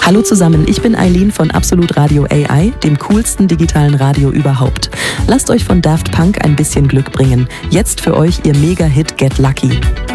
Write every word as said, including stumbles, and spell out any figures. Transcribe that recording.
Hallo zusammen, ich bin Eileen von Absolut Radio A I, dem coolsten digitalen Radio überhaupt. Lasst euch von Daft Punk ein bisschen Glück bringen. Jetzt für euch ihr Mega-Hit Get Lucky.